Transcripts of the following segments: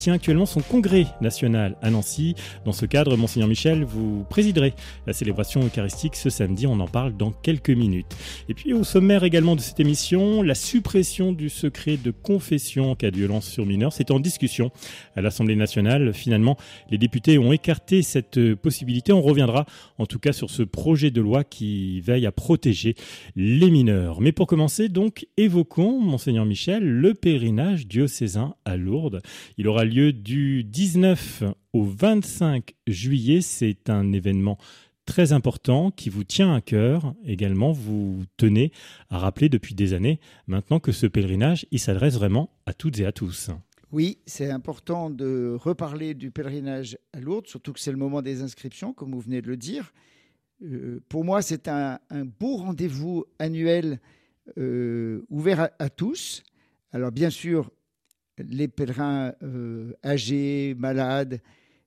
tient actuellement son congrès national à Nancy. Dans ce cadre, Monseigneur Michel, vous présiderez la célébration eucharistique ce samedi. On en parle dans quelques minutes. Et puis au sommaire également de cette émission, la suppression du secret de confession en cas de violence sur mineurs. C'est en discussion à l'Assemblée nationale. Finalement, les députés ont écarté cette possibilité. On reviendra en tout cas sur ce projet de loi qui veille à protéger les mineurs. Mais pour commencer, donc, évoquons, Monseigneur Michel, le pèlerinage diocésain à Lourdes. Il aura lieu du 19 au 25 juillet. C'est un événement très important qui vous tient à cœur. Également, vous tenez à rappeler depuis des années maintenant que ce pèlerinage, il s'adresse vraiment à toutes et à tous. Oui, c'est important de reparler du pèlerinage à Lourdes, surtout que c'est le moment des inscriptions, comme vous venez de le dire. Pour moi, c'est un beau rendez-vous annuel ouvert à tous. Alors bien sûr, les pèlerins âgés, malades,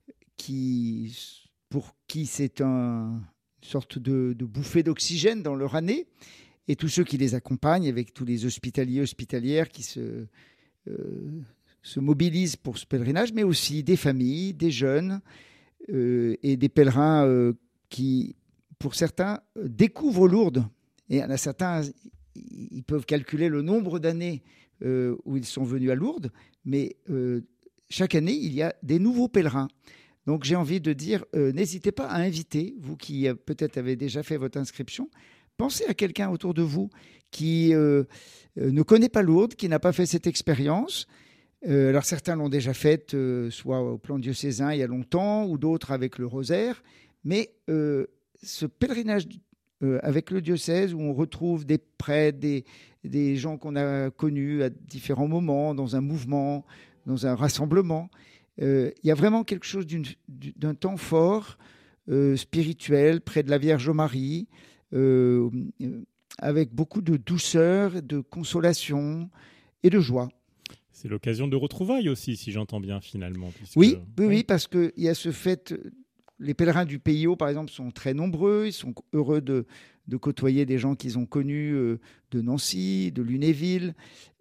pour qui c'est une sorte de bouffée d'oxygène dans leur année, et tous ceux qui les accompagnent, avec tous les hospitaliers, hospitalières qui se mobilisent pour ce pèlerinage, mais aussi des familles, des jeunes et des pèlerins qui, pour certains, découvrent Lourdes. Et il y en a certains, ils peuvent calculer le nombre d'années où ils sont venus à Lourdes, mais chaque année, il y a des nouveaux pèlerins. Donc j'ai envie de dire, n'hésitez pas à inviter, vous qui peut-être avez déjà fait votre inscription, pensez à quelqu'un autour de vous qui ne connaît pas Lourdes, qui n'a pas fait cette expérience. Alors certains l'ont déjà faite, soit au plan diocésain il y a longtemps, ou d'autres avec le rosaire, mais ce pèlerinage avec le diocèse où on retrouve des prêtres, des gens qu'on a connus à différents moments, dans un mouvement, dans un rassemblement. Il y a vraiment quelque chose d'un temps fort, spirituel, près de la Vierge Marie, avec beaucoup de douceur, de consolation et de joie. C'est l'occasion de retrouvailles aussi, si j'entends bien, finalement. Oui, parce qu'il y a ce fait. Les pèlerins du PIO, par exemple, sont très nombreux. Ils sont heureux de côtoyer des gens qu'ils ont connus de Nancy, de Lunéville.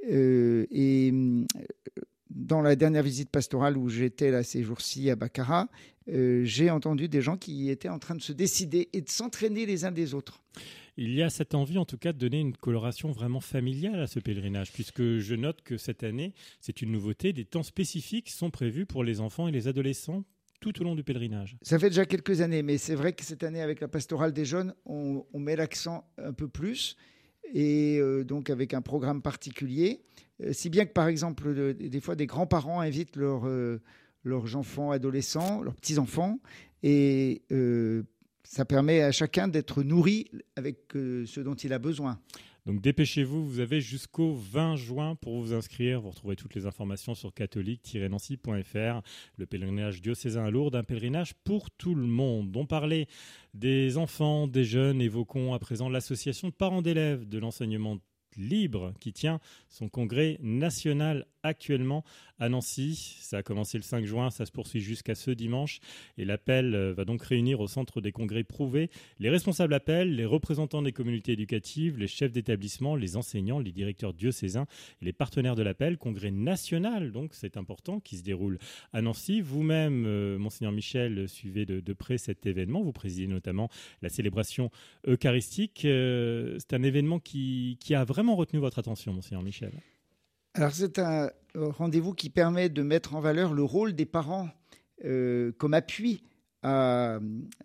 Et dans la dernière visite pastorale où j'étais là, ces jours-ci à Baccarat, j'ai entendu des gens qui étaient en train de se décider et de s'entraîner les uns des autres. Il y a cette envie, en tout cas, de donner une coloration vraiment familiale à ce pèlerinage, puisque je note que cette année, c'est une nouveauté, des temps spécifiques sont prévus pour les enfants et les adolescents tout au long du pèlerinage. Ça fait déjà quelques années, mais c'est vrai que cette année, avec la pastorale des jeunes, on met l'accent un peu plus, et donc avec un programme particulier, si bien que, par exemple, des fois, des grands-parents invitent leurs enfants adolescents, leurs petits-enfants, et ça permet à chacun d'être nourri avec ce dont il a besoin. Donc dépêchez-vous, vous avez jusqu'au 20 juin pour vous inscrire. Vous retrouverez toutes les informations sur catholique-nancy.fr. Le pèlerinage diocésain à Lourdes, un pèlerinage pour tout le monde. On parlait des enfants, des jeunes. Évoquons à présent l'association de parents d'élèves de l'enseignement libre qui tient son congrès national actuellement à Nancy. Ça a commencé le 5 juin, ça se poursuit jusqu'à ce dimanche et l'appel va donc réunir au centre des congrès Prouvé les responsables appels, les représentants des communautés éducatives, les chefs d'établissement, les enseignants, les directeurs diocésains et les partenaires de l'appel. Congrès national, donc c'est important, qui se déroule à Nancy. Vous-même, Monseigneur Michel, suivez de près cet événement. Vous présidez notamment la célébration eucharistique. C'est un événement qui a vraiment retenu votre attention, Monseigneur Michel. Alors c'est un rendez-vous qui permet de mettre en valeur le rôle des parents comme appui à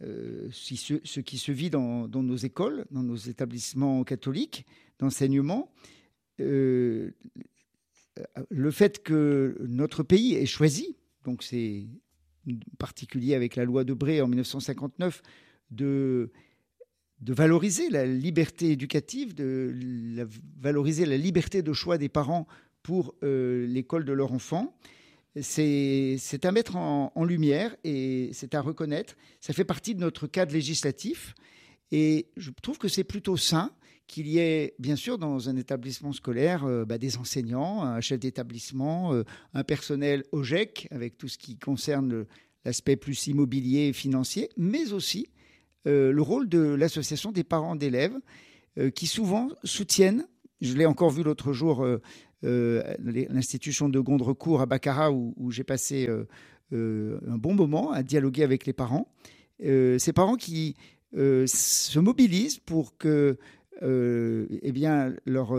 ce qui se vit dans nos écoles, dans nos établissements catholiques d'enseignement. Le fait que notre pays ait choisi, donc c'est particulier avec la loi Debré en 1959, de valoriser la liberté éducative, valoriser la liberté de choix des parents pour l'école de leur enfant. C'est à mettre en lumière et c'est à reconnaître. Ça fait partie de notre cadre législatif et je trouve que c'est plutôt sain qu'il y ait, bien sûr, dans un établissement scolaire, des enseignants, un chef d'établissement, un personnel OGEC, avec tout ce qui concerne l'aspect plus immobilier et financier, mais aussi le rôle de l'association des parents d'élèves qui souvent soutiennent, je l'ai encore vu l'autre jour l'institution de Gondrecourt à Baccarat où j'ai passé un bon moment à dialoguer avec les parents. Ces parents qui se mobilisent pour que eh bien, leur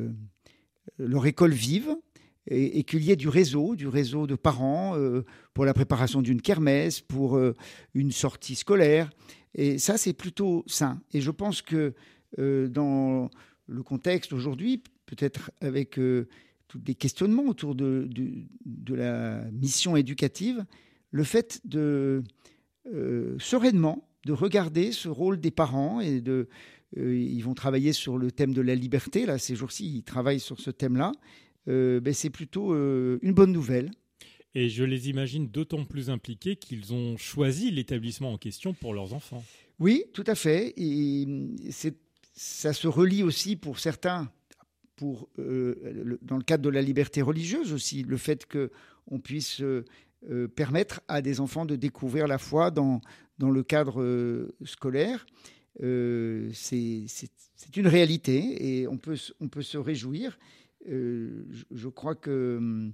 école vive et qu'il y ait du réseau de parents pour la préparation d'une kermesse, pour une sortie scolaire. Et ça, c'est plutôt sain. Et je pense que dans le contexte aujourd'hui, peut-être avec tous les questionnements autour de la mission éducative, le fait de sereinement de regarder ce rôle des parents et ils vont travailler sur le thème de la liberté. Là, ces jours-ci, ils travaillent sur ce thème-là. C'est plutôt une bonne nouvelle. Et je les imagine d'autant plus impliqués qu'ils ont choisi l'établissement en question pour leurs enfants. Oui, tout à fait. Et ça se relie aussi pour certains, dans le cadre de la liberté religieuse aussi, le fait qu'on puisse permettre à des enfants de découvrir la foi dans le cadre scolaire. C'est une réalité et on peut se réjouir. Je crois que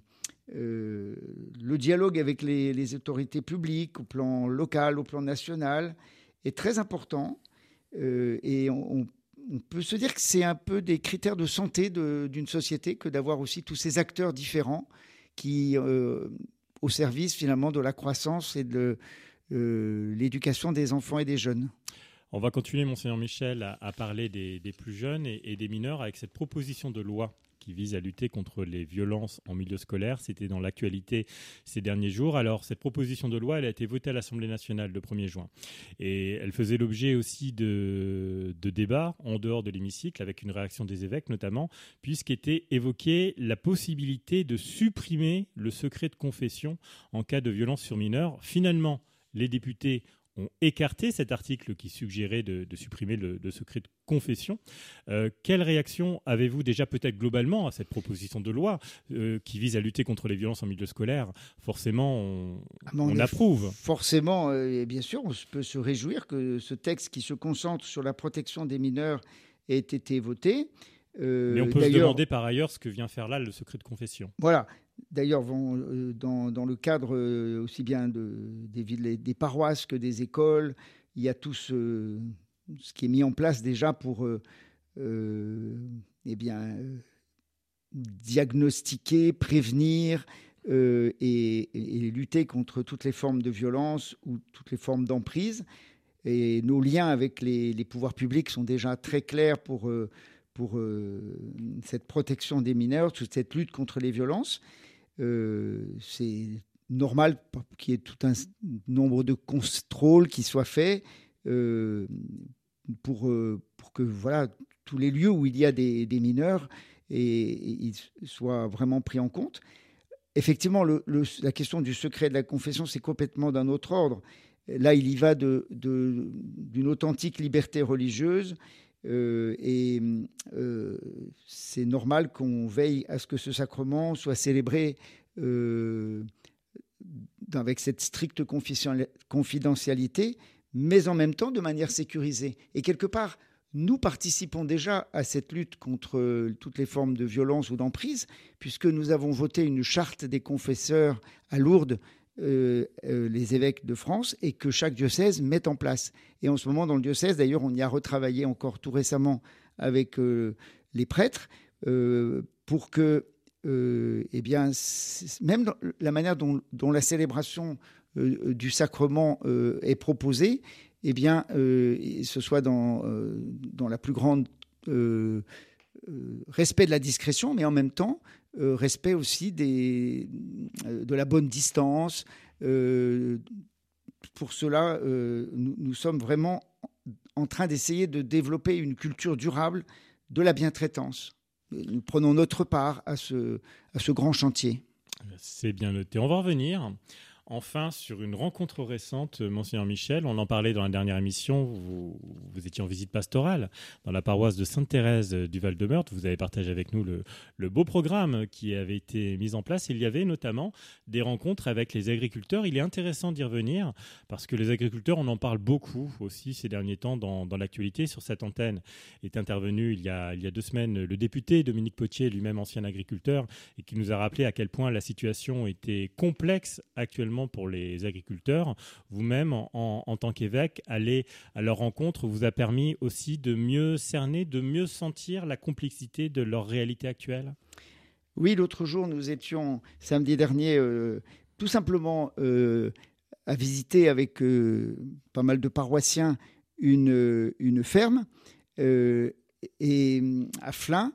le dialogue avec les autorités publiques au plan local, au plan national est très important et on peut se dire que c'est un peu des critères de santé d'une société que d'avoir aussi tous ces acteurs différents qui au service finalement de la croissance et de l'éducation des enfants et des jeunes. On va continuer, Monseigneur Michel, à parler des plus jeunes et des mineurs avec cette proposition de loi qui vise à lutter contre les violences en milieu scolaire. C'était dans l'actualité ces derniers jours. Alors, cette proposition de loi, elle a été votée à l'Assemblée nationale le 1er juin. Et elle faisait l'objet aussi de débats en dehors de l'hémicycle, avec une réaction des évêques notamment, puisqu'était évoquée la possibilité de supprimer le secret de confession en cas de violence sur mineurs. Finalement, les députés ont écarté cet article qui suggérait de supprimer le secret de confession. Quelle réaction avez-vous déjà peut-être globalement à cette proposition de loi qui vise à lutter contre les violences en milieu scolaire ? Forcément, on approuve. Forcément, et bien sûr, on peut se réjouir que ce texte qui se concentre sur la protection des mineurs ait été voté. Mais on peut se demander par ailleurs ce que vient faire là le secret de confession. Voilà. D'ailleurs, dans le cadre aussi bien des villes, des paroisses que des écoles, il y a tout ce qui est mis en place déjà pour diagnostiquer, prévenir et lutter contre toutes les formes de violence ou toutes les formes d'emprise. Et nos liens avec les pouvoirs publics sont déjà très clairs pour cette protection des mineurs, toute cette lutte contre les violences. C'est normal qu'il y ait tout un nombre de contrôles qui soient faits pour que voilà, tous les lieux où il y a des mineurs ils soient vraiment pris en compte. Effectivement, la question du secret de la confession, c'est complètement d'un autre ordre. Là, il y va d'une authentique liberté religieuse. C'est normal qu'on veille à ce que ce sacrement soit célébré avec cette stricte confidentialité, mais en même temps de manière sécurisée. Et quelque part, nous participons déjà à cette lutte contre toutes les formes de violence ou d'emprise, puisque nous avons voté une charte des confesseurs à Lourdes, les évêques de France, et que chaque diocèse met en place. Et en ce moment, dans le diocèse, d'ailleurs, on y a retravaillé encore tout récemment avec les prêtres pour que, même dans la manière dont la célébration du sacrement est proposée, ce soit dans la plus grande respect de la discrétion, mais en même temps respect aussi de la bonne distance. Pour cela, nous sommes vraiment en train d'essayer de développer une culture durable de la bientraitance. Nous prenons notre part à ce grand chantier. C'est bien noté. On va revenir Enfin, sur une rencontre récente, Monseigneur Michel, on en parlait dans la dernière émission, vous étiez en visite pastorale dans la paroisse de Sainte-Thérèse du Val-de-Meurthe. Vous avez partagé avec nous le beau programme qui avait été mis en place. Il y avait notamment des rencontres avec les agriculteurs. Il est intéressant d'y revenir parce que les agriculteurs, on en parle beaucoup aussi ces derniers temps dans l'actualité. Sur cette antenne est intervenu il y a 2 semaines le député Dominique Potier, lui-même ancien agriculteur, et qui nous a rappelé à quel point la situation était complexe actuellement pour les agriculteurs. Vous-même, en tant qu'évêque, aller à leur rencontre vous a permis aussi de mieux cerner, de mieux sentir la complexité de leur réalité actuelle? Oui, l'autre jour, nous étions, samedi dernier, tout simplement à visiter avec pas mal de paroissiens une ferme et à Flins.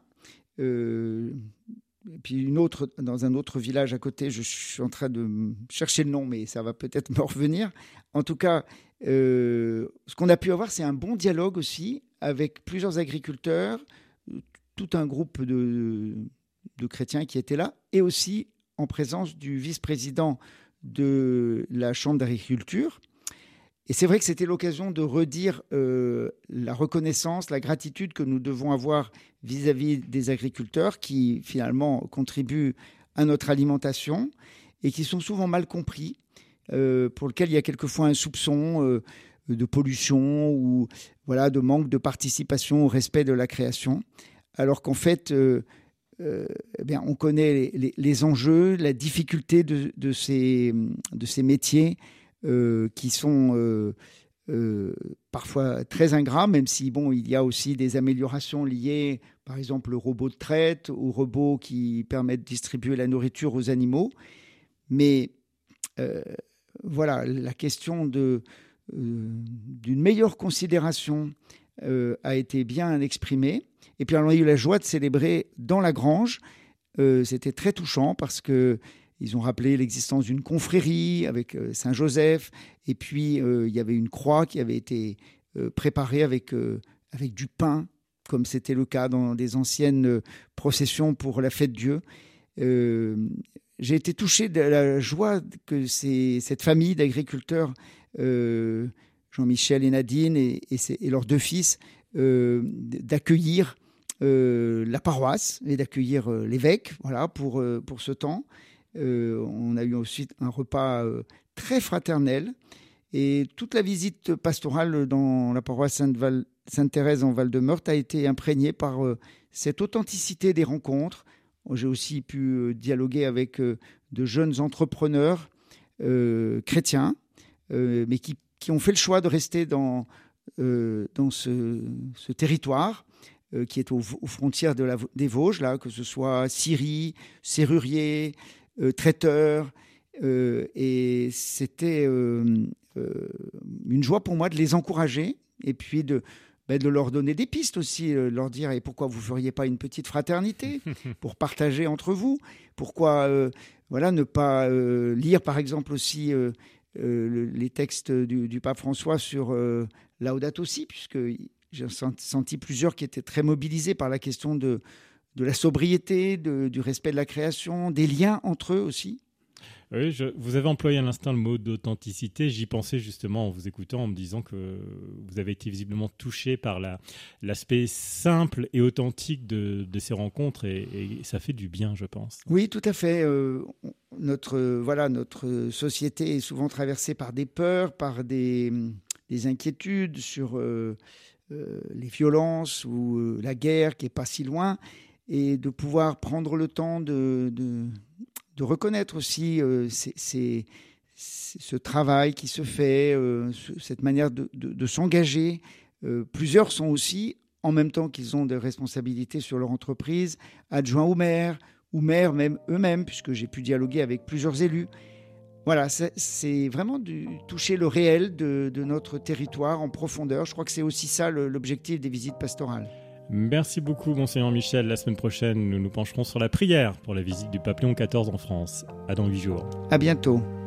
Et puis une autre, dans un autre village à côté, je suis en train de chercher le nom, mais ça va peut-être me revenir. En tout cas, ce qu'on a pu avoir, c'est un bon dialogue aussi avec plusieurs agriculteurs, tout un groupe de chrétiens qui étaient là, et aussi en présence du vice-président de la Chambre d'agriculture. Et c'est vrai que c'était l'occasion de redire la reconnaissance, la gratitude que nous devons avoir vis-à-vis des agriculteurs qui, finalement, contribuent à notre alimentation et qui sont souvent mal compris, pour lesquels il y a quelquefois un soupçon de pollution ou voilà, de manque de participation au respect de la création, alors qu'en fait, eh bien, on connaît les enjeux, la difficulté de ces métiers qui sont parfois très ingrats, même si bon, il y a aussi des améliorations liées, par exemple, au robot de traite, aux robots qui permettent de distribuer la nourriture aux animaux. Mais voilà, la question d'une meilleure considération a été bien exprimée. Et puis, on a eu la joie de célébrer dans la grange. C'était très touchant parce que ils ont rappelé l'existence d'une confrérie avec Saint-Joseph. Et puis, il y avait une croix qui avait été préparée avec du pain, comme c'était le cas dans des anciennes processions pour la fête Dieu. J'ai été touché de la joie que cette famille d'agriculteurs, Jean-Michel et Nadine et leurs 2 fils, d'accueillir la paroisse et d'accueillir l'évêque, voilà, pour ce temps. On a eu ensuite un repas très fraternel et toute la visite pastorale dans la paroisse Sainte-Thérèse en Val-de-Meurthe a été imprégnée par cette authenticité des rencontres. J'ai aussi pu dialoguer avec de jeunes entrepreneurs chrétiens, mais qui ont fait le choix de rester dans ce territoire qui est aux frontières des Vosges, là, que ce soit scieries, serruriers, traiteurs, et c'était une joie pour moi de les encourager et puis de leur donner des pistes aussi, leur dire et pourquoi vous ne feriez pas une petite fraternité pour partager entre vous, pourquoi ne pas lire par exemple aussi les textes du pape François sur Laudato Si, puisque j'ai senti plusieurs qui étaient très mobilisés par la question de la sobriété, du respect de la création, des liens entre eux aussi. Oui, vous avez employé à l'instant le mot d'authenticité. J'y pensais justement en vous écoutant, en me disant que vous avez été visiblement touché par l'aspect simple et authentique de ces rencontres et ça fait du bien, je pense. Oui, tout à fait. Notre société est souvent traversée par des peurs, par des inquiétudes sur les violences ou la guerre qui n'est pas si loin. Et de pouvoir prendre le temps de reconnaître aussi ce travail qui se fait, cette manière de s'engager. Plusieurs sont aussi, en même temps qu'ils ont des responsabilités sur leur entreprise, adjoints au maire, ou maires même eux-mêmes, puisque j'ai pu dialoguer avec plusieurs élus. Voilà, c'est vraiment toucher le réel de notre territoire en profondeur. Je crois que c'est aussi ça l'objectif des visites pastorales. Merci beaucoup, Monseigneur Michel. La semaine prochaine, nous nous pencherons sur la prière pour la visite du pape Léon XIV en France. À dans 8 jours. À bientôt.